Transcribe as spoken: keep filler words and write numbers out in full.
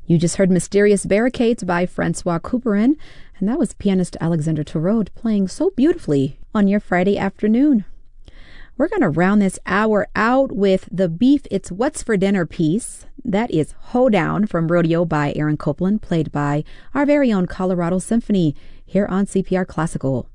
You just heard Mysterious Barricades by Francois Couperin, and that was pianist Alexander Thorold playing so beautifully on your Friday afternoon. We're going to round this hour out with the Beef It's What's for Dinner piece. That is Hoedown from Rodeo by Aaron Copland, played by our very own Colorado Symphony here on C P R Classical.